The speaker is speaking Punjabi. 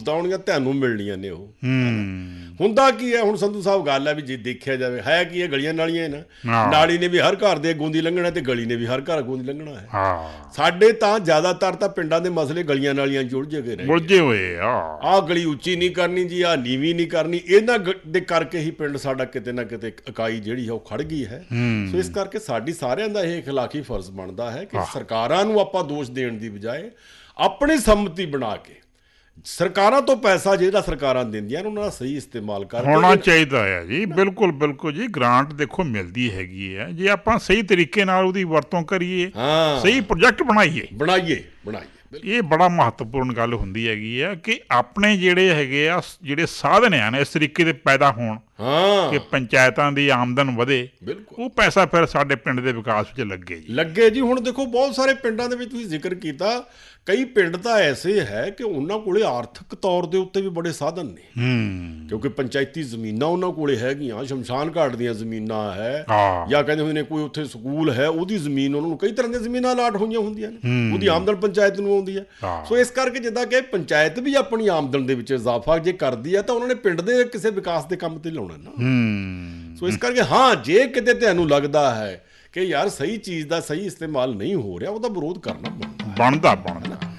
ਆਉਣਗੀਆਂ ਤੁਹਾਨੂੰ ਮਿਲਣੀਆਂ ਨੇ ਉਹ। ਹੁੰਦਾ ਕੀ ਹੈ ਹੁਣ ਸੰਧੂ ਸਾਹਿਬ, ਗੱਲ ਹੈ ਵੀ ਜੇ ਦੇਖਿਆ ਜਾਵੇ ਹੈ ਕੀ ਹੈ, ਗਲੀਆਂ ਨਾਲੀਆਂ ਨਾ, ਨਾਲੀ ਨੇ ਵੀ ਹਰ ਘਰ ਦੇ ਅੱਗੋਂ ਦੀ ਲੰਘਣਾ ਤੇ ਗਲੀ ਨੇ ਵੀ ਹਰ ਘਰ ਅੱਗੋਂ ਦੀ ਲੰਘਣਾ ਹੈ। ਸਾਡੇ ਤਾਂ ਜ਼ਿਆਦਾਤਰ ਤਾਂ ਪਿੰਡਾਂ ਦੇ ਮਸਲੇ ਗਲੀਆਂ ਨਾਲੀਆਂ 'ਚ ਉਲਝੇ ਗਏ, ਉਲਝੇ ਹੋਏ ਆ। ਆਹ ਗਲੀ ਉੱਚੀ ਨਹੀਂ ਕਰਨੀ ਜੀ, ਆਹ ਨੀਵੀਂ ਨਹੀਂ ਕਰਨੀ, ਇਹਨਾਂ ਦੇ ਕਰਕੇ ਹੀ ਪਿੰਡ ਸਾਡਾ ਕਿਤੇ ਨਾ ਕਿਤੇ ਇਕਾਈ ਜਿਹੜੀ ਹੈ ਉਹ ਖੜ ਗਈ ਹੈ। ਸੋ ਇਸ ਕਰਕੇ ਸਾਡੀ ਸਾਰਿਆਂ ਦਾ ਇਹ ਅਖਲਾਕੀ ਫਰਜ਼ ਬਣਦਾ ਹੈ ਕਿ ਸਰਕਾਰਾਂ ਨੂੰ ਆਪਾਂ ਦੋਸ਼ ਦੇਣ ਦੀ ਬਜਾਏ ਆਪਣੀ ਸੰਮਤੀ ਬਣਾ ਕੇ ਸਰਕਾਰਾਂ ਤੋਂ ਪੈਸਾ ਜਿਹੜਾ ਸਰਕਾਰਾਂ ਦਿੰਦੀਆਂ ਨੇ ਉਹਨਾਂ ਦਾ ਸਹੀ ਇਸਤੇਮਾਲ ਕਰਕੇ ਹੋਣਾ ਚਾਹੀਦਾ ਹੈ ਜੀ। ਬਿਲਕੁਲ ਬਿਲਕੁਲ ਜੀ, ਗ੍ਰਾਂਟ ਦੇਖੋ ਮਿਲਦੀ ਹੈਗੀ ਹੈ, ਜੇ ਆਪਾਂ ਸਹੀ ਤਰੀਕੇ ਨਾਲ ਉਹਦੀ ਵਰਤੋਂ ਕਰੀਏ, ਸਹੀ ਪ੍ਰੋਜੈਕਟ ਬਣਾਈਏ। ਇਹ ਬੜਾ ਮਹੱਤਵਪੂਰਨ ਗੱਲ ਹੁੰਦੀ ਹੈਗੀ ਆ ਕਿ ਆਪਣੇ ਜਿਹੜੇ ਹੈਗੇ ਆ, ਜਿਹੜੇ ਸਾਧਨ ਆ ਨੇ ਇਸ ਤਰੀਕੇ ਦੇ ਪੈਦਾ ਹੋਣ ਕਿ ਪੰਚਾਇਤਾਂ ਦੀ ਆਮਦਨ ਵਧੇ, ਉਹ ਪੈਸਾ ਫਿਰ ਸਾਡੇ ਪਿੰਡ ਦੇ ਵਿਕਾਸ ਵਿੱਚ ਲੱਗੇ ਜੀ। ਹੁਣ ਦੇਖੋ ਬਹੁਤ ਸਾਰੇ ਪਿੰਡਾਂ ਦੇ ਵਿੱਚ ਤੁਸੀਂ ਜ਼ਿਕਰ ਕੀਤਾ, ਕਈ ਪਿੰਡ ਤਾਂ ਐਸੇ ਹੈ ਕਿ ਉਹਨਾਂ ਕੋਲੇ ਆਰਥਿਕ ਤੌਰ ਦੇ ਉੱਤੇ ਵੀ ਬੜੇ ਸਾਧਨ ਨੇ, ਕਿਉਂਕਿ ਪੰਚਾਇਤੀ ਜ਼ਮੀਨਾਂ ਉਹਨਾਂ ਕੋਲੇ ਹੈਗੀਆਂ, ਸ਼ਮਸ਼ਾਨ ਘਾਟ ਦੀਆਂ ਜ਼ਮੀਨਾਂ ਹੈ, ਜਾਂ ਕਹਿੰਦੇ ਹੁੰਦੇ ਨੇ ਕੋਈ ਉੱਥੇ ਸਕੂਲ ਹੈ ਉਹਦੀ ਜ਼ਮੀਨ, ਉਹਨਾਂ ਨੂੰ ਕਈ ਤਰ੍ਹਾਂ ਦੀਆਂ ਜ਼ਮੀਨਾਂ ਅਲਾਟ ਹੋਈਆਂ ਹੁੰਦੀਆਂ ਨੇ, ਉਹਦੀ ਆਮਦਨ ਪੰਚਾਇਤ ਨੂੰ ਆਉਂਦੀ ਹੈ। ਸੋ ਇਸ ਕਰਕੇ ਜਿੱਦਾਂ ਕਿ ਪੰਚਾਇਤ ਵੀ ਆਪਣੀ ਆਮਦਨ ਦੇ ਵਿੱਚ ਇਜ਼ਾਫਾ ਜੇ ਕਰਦੀ ਹੈ ਤਾਂ ਉਹਨਾਂ ਨੇ ਪਿੰਡ ਦੇ ਕਿਸੇ ਵਿਕਾਸ ਦੇ ਕੰਮ ਤੇ ਲਾਉਣਾ ਨਾ। ਸੋ ਇਸ ਕਰਕੇ ਜੇ ਕਿਤੇ ਤੁਹਾਨੂੰ ਲੱਗਦਾ ਹੈ ਕਿ ਯਾਰ ਸਹੀ ਚੀਜ਼ ਦਾ ਸਹੀ ਇਸਤੇਮਾਲ ਨਹੀਂ ਹੋ ਰਿਹਾ, ਉਹਦਾ ਵਿਰੋਧ ਕਰਨਾ ਬਣਦਾ।